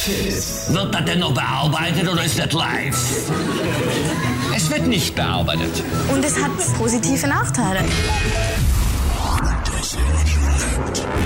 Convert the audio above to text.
Wird das denn noch bearbeitet oder ist das live? Es wird nicht bearbeitet. Und es hat positive Nachteile. Das Radio